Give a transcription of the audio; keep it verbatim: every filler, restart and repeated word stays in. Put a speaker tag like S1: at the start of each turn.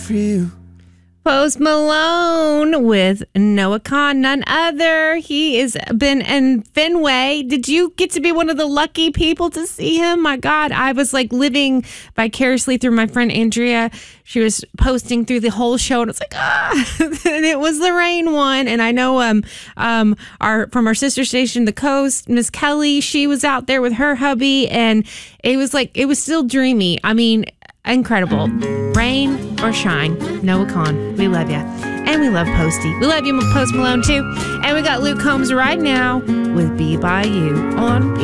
S1: for you.
S2: Post Malone with Noah Kahan, none other. He has been in Fenway. Did you get to be one of the lucky people to see him? My God, I was like living vicariously through my friend Andrea. She was posting through the whole show, and it's like, ah, and it was the rain one. And I know um um our from our sister station, The Coast, Miss Kelly, she was out there with her hubby, and it was like it was still dreamy. I mean, incredible. Rain or shine, Noah Kahan, we love you. And we love Posty. We love you, Post Malone, too. And we got Luke Combs right now with Be By You on